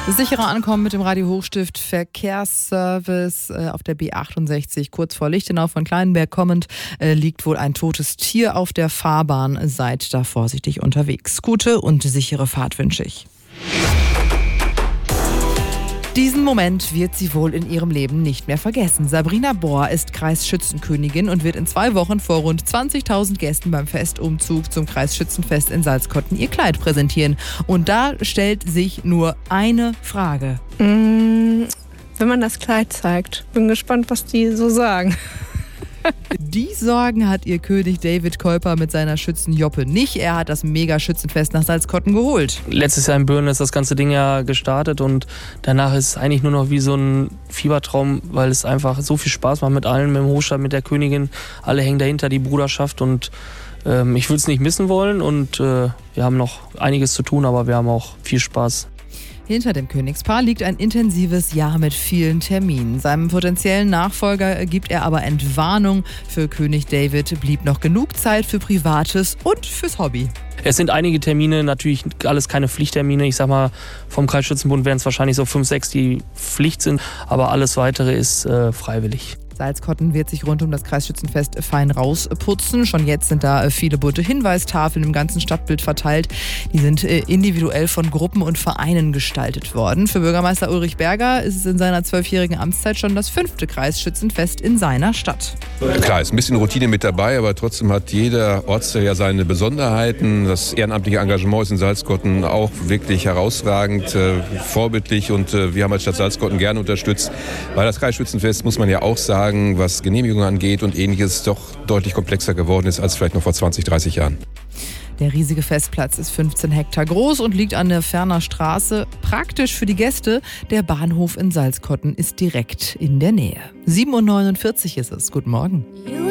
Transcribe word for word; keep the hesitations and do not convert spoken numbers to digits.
Sicherer Ankommen mit dem Radio Hochstift Verkehrsservice äh, auf der B achtundsechzig kurz vor Lichtenau von Kleinenberg kommend äh, liegt wohl ein totes Tier auf der Fahrbahn. Seid da vorsichtig unterwegs. Gute und sichere Fahrt wünsche ich. Diesen Moment wird sie wohl in ihrem Leben nicht mehr vergessen. Sabrina Bohr ist Kreisschützenkönigin und wird in zwei Wochen vor rund zwanzigtausend Gästen beim Festumzug zum Kreisschützenfest in Salzkotten ihr Kleid präsentieren. Und da stellt sich nur eine Frage. Mmh, wenn man das Kleid zeigt. Bin gespannt, was die so sagen. Die Sorgen hat ihr König David Kuiper mit seiner Schützenjoppe nicht. Er hat das Mega-Schützenfest nach Salzkotten geholt. Letztes Jahr in Böhren ist das ganze Ding ja gestartet und danach ist es eigentlich nur noch wie so ein Fiebertraum, weil es einfach so viel Spaß macht mit allen, mit dem Hochstab, mit der Königin. Alle hängen dahinter, die Bruderschaft, und ähm, ich will es nicht missen wollen und äh, wir haben noch einiges zu tun, aber wir haben auch viel Spaß. Hinter dem Königspaar liegt ein intensives Jahr mit vielen Terminen. Seinem potenziellen Nachfolger gibt er aber Entwarnung. Für König David blieb noch genug Zeit für Privates und fürs Hobby. Es sind einige Termine, natürlich alles keine Pflichttermine. Ich sag mal, vom Kreisschützenbund wären es wahrscheinlich so fünf, sechs, die Pflicht sind. Aber alles Weitere ist äh, freiwillig. Salzkotten wird sich rund um das Kreisschützenfest fein rausputzen. Schon jetzt sind da viele bunte Hinweistafeln im ganzen Stadtbild verteilt. Die sind individuell von Gruppen und Vereinen gestaltet worden. Für Bürgermeister Ulrich Berger ist es in seiner zwölfjährigen Amtszeit schon das fünfte Kreisschützenfest in seiner Stadt. Klar, ist ein bisschen Routine mit dabei, aber trotzdem hat jeder Ortsteil ja seine Besonderheiten. Das ehrenamtliche Engagement ist in Salzkotten auch wirklich herausragend, äh, vorbildlich, und äh, wir haben als Stadt Salzkotten gerne unterstützt, weil das Kreisschützenfest, muss man ja auch sagen, was Genehmigungen angeht und Ähnliches, doch deutlich komplexer geworden ist als vielleicht noch vor zwanzig, dreißig Jahren. Der riesige Festplatz ist fünfzehn Hektar groß und liegt an der Ferner Straße. Praktisch für die Gäste, der Bahnhof in Salzkotten ist direkt in der Nähe. sieben Uhr neunundvierzig ist es. Guten Morgen.